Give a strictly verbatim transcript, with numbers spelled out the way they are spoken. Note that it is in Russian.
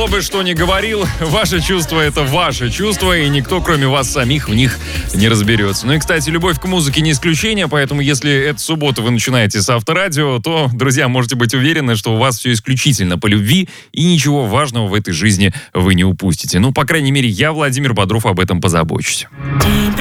Кто бы что ни говорил, ваше чувство — это ваше чувство, и никто, кроме вас самих, в них не разберется. Ну и, кстати, любовь к музыке не исключение, поэтому если эту субботу вы начинаете с Авторадио, то, друзья, можете быть уверены, что у вас все исключительно по любви, и ничего важного в этой жизни вы не упустите. Ну, по крайней мере, я, Владимир Бодров, об этом позабочусь.